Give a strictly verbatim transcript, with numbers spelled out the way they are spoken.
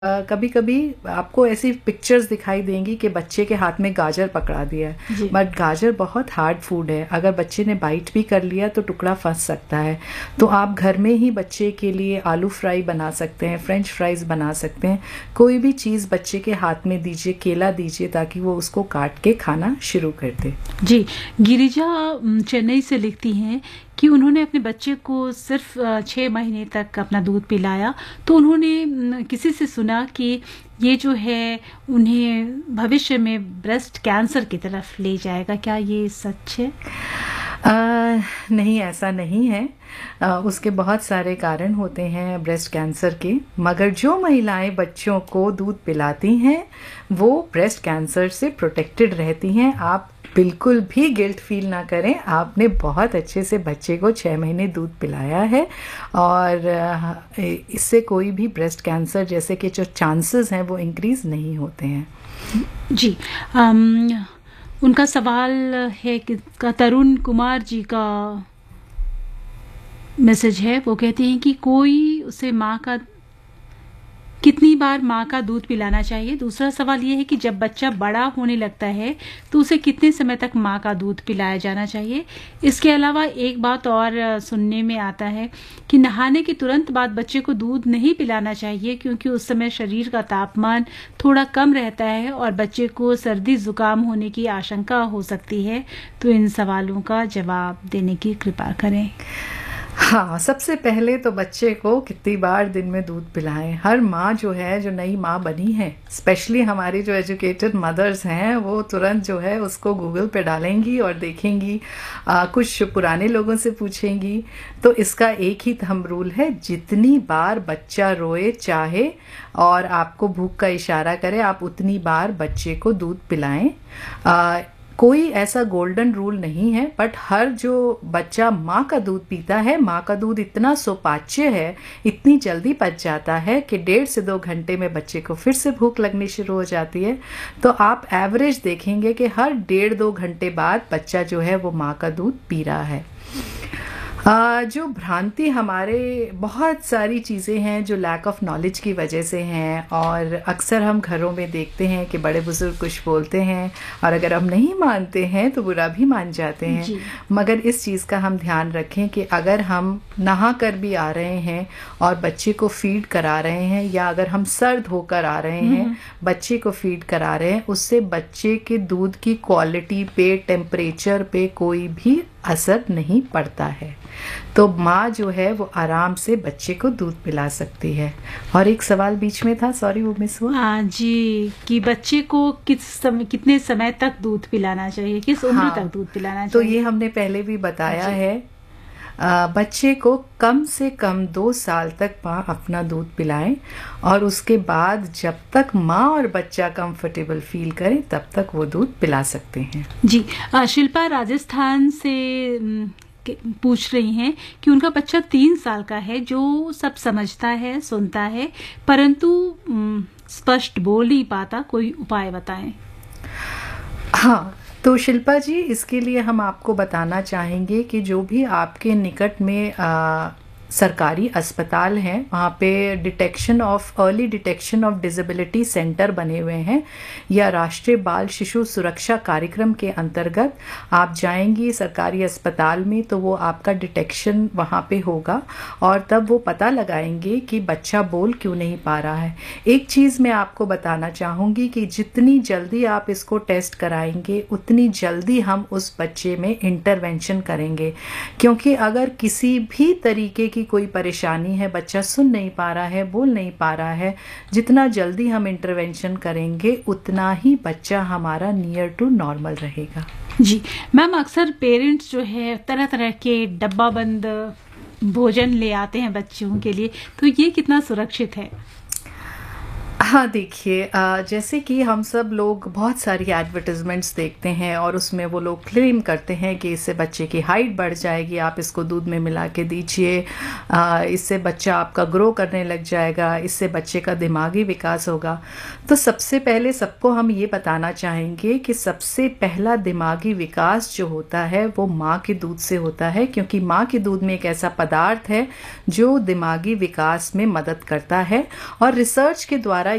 कभी कभी आपको ऐसी पिक्चर्स दिखाई देंगी कि बच्चे के हाथ में गाजर पकड़ा दिया है, बट गाजर बहुत हार्ड फूड है। अगर बच्चे ने बाइट भी कर लिया तो टुकड़ा फंस सकता है। तो आप घर में ही बच्चे के लिए आलू फ्राई बना सकते हैं, फ्रेंच फ्राइज बना सकते हैं। कोई भी चीज़ बच्चे के हाथ में दीजिए, केला दीजिए, ताकि वो उसको काट के खाना शुरू कर दे। जी, गिरिजा चेन्नई से लिखती हैं कि उन्होंने अपने बच्चे को सिर्फ छः महीने तक अपना दूध पिलाया, तो उन्होंने किसी से सुना कि ये जो है उन्हें भविष्य में ब्रेस्ट कैंसर की तरफ ले जाएगा। क्या ये सच है? आ, नहीं, ऐसा नहीं है। आ, उसके बहुत सारे कारण होते हैं ब्रेस्ट कैंसर के, मगर जो महिलाएं बच्चों को दूध पिलाती हैं वो ब्रेस्ट कैंसर से प्रोटेक्टेड रहती हैं। आप बिल्कुल भी गिल्ट फील ना करें, आपने बहुत अच्छे से बच्चे को छः महीने दूध पिलाया है और इससे कोई भी ब्रेस्ट कैंसर जैसे कि जो चांसेस हैं वो इंक्रीज नहीं होते हैं। जी, आम, उनका सवाल है कि का तरुण कुमार जी का मैसेज है। वो कहते हैं कि कोई उसे माँ का कितनी बार माँ का दूध पिलाना चाहिए। दूसरा सवाल ये है कि जब बच्चा बड़ा होने लगता है तो उसे कितने समय तक माँ का दूध पिलाया जाना चाहिए। इसके अलावा एक बात और सुनने में आता है कि नहाने के तुरंत बाद बच्चे को दूध नहीं पिलाना चाहिए, क्योंकि उस समय शरीर का तापमान थोड़ा कम रहता है और बच्चे को सर्दी जुकाम होने की आशंका हो सकती है। तो इन सवालों का जवाब देने की कृपा करें। हाँ, सबसे पहले तो बच्चे को कितनी बार दिन में दूध पिलाएं। हर माँ जो है, जो नई माँ बनी है, स्पेशली हमारी जो एजुकेटेड मदर्स हैं, वो तुरंत जो है उसको गूगल पे डालेंगी और देखेंगी, आ, कुछ पुराने लोगों से पूछेंगी। तो इसका एक ही थंब रूल है, जितनी बार बच्चा रोए चाहे और आपको भूख का इशारा करे, आप उतनी बार बच्चे को दूध पिलाएं। आ, कोई ऐसा गोल्डन रूल नहीं है, बट हर जो बच्चा माँ का दूध पीता है, माँ का दूध इतना सुपाच्य है, इतनी जल्दी पच जाता है कि डेढ़ से दो घंटे में बच्चे को फिर से भूख लगनी शुरू हो जाती है। तो आप एवरेज देखेंगे कि हर डेढ़ दो घंटे बाद बच्चा जो है वो माँ का दूध पी रहा है। आ, जो भ्रांति हमारे बहुत सारी चीज़ें हैं जो लैक ऑफ नॉलेज की वजह से हैं, और अक्सर हम घरों में देखते हैं कि बड़े बुजुर्ग कुछ बोलते हैं और अगर हम नहीं मानते हैं तो बुरा भी मान जाते हैं। मगर इस चीज़ का हम ध्यान रखें कि अगर हम नहा कर भी आ रहे हैं और बच्चे को फीड करा रहे हैं, या अगर हम सर धोकर आ रहे हैं बच्चे को फीड करा रहे हैं, उससे बच्चे के दूध की क्वालिटी पे, टेम्परेचर पे कोई भी असर नहीं पड़ता है। तो माँ जो है वो आराम से बच्चे को दूध पिला सकती है। और एक सवाल बीच में था, सॉरी वो मिस हुआ। हाँ जी, कि बच्चे को किस समय, कितने समय तक दूध पिलाना चाहिए, किस उम्र हाँ, तक दूध पिलाना चाहिए। तो ये हमने पहले भी बताया है। आ, बच्चे को कम से कम दो साल तक माँ अपना दूध पिलाएं, और उसके बाद जब तक माँ और बच्चा कंफर्टेबल फील करें तब तक वो दूध पिला सकते हैं। जी, आ, शिल्पा राजस्थान से पूछ रही हैं कि उनका बच्चा तीन साल का है, जो सब समझता है, सुनता है, परंतु स्पष्ट बोल नहीं पाता। कोई उपाय बताएं। हाँ, तो शिल्पा जी, इसके लिए हम आपको बताना चाहेंगे कि जो भी आपके निकट में आ, सरकारी अस्पताल हैं, वहाँ पे detection of early detection of disability centre बने हुए हैं, या राष्ट्रीय बाल शिशु सुरक्षा कार्यक्रम के अंतर्गत आप जाएंगी सरकारी अस्पताल में तो वो आपका डिटेक्शन वहाँ पे होगा, और तब वो पता लगाएंगे कि बच्चा बोल क्यों नहीं पा रहा है। एक चीज़ मैं आपको बताना चाहूँगी कि जितनी जल्दी आप इसको टेस्ट कराएंगे उतनी जल्दी हम उस बच्चे में इंटरवेंशन करेंगे, क्योंकि अगर किसी भी तरीके की कोई परेशानी है, बच्चा सुन नहीं पा रहा है, बोल नहीं पा रहा है, जितना जल्दी हम इंटरवेंशन करेंगे उतना ही बच्चा हमारा नियर टू नॉर्मल रहेगा। जी मैम, अक्सर पेरेंट्स जो है तरह तरह के डब्बा बंद भोजन ले आते हैं बच्चों के लिए, तो ये कितना सुरक्षित है? हाँ, देखिए अ, जैसे कि हम सब लोग बहुत सारी एडवर्टाइजमेंट्स देखते हैं और उसमें वो लोग क्लेम करते हैं कि इससे बच्चे की हाइट बढ़ जाएगी, आप इसको दूध में मिला के दीजिए, अ, इससे बच्चा आपका ग्रो करने लग जाएगा, इससे बच्चे का दिमागी विकास होगा। तो सबसे पहले सबको हम ये बताना चाहेंगे कि सबसे पहला दिमागी विकास जो होता है वो माँ के दूध से होता है, क्योंकि माँ के दूध में एक ऐसा पदार्थ है जो दिमागी विकास में मदद करता है। और रिसर्च के द्वारा